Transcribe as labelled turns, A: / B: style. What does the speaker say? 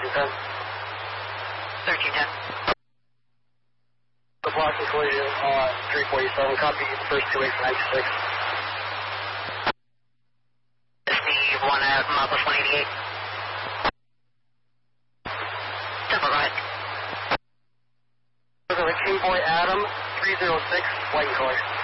A: 1310.
B: 1310.
A: The blocking collision on 347. Copy first 2 8 96.
B: Steve 1 at Mapa 188. Temple, go ahead.
A: King Boy Adam 306, white and color.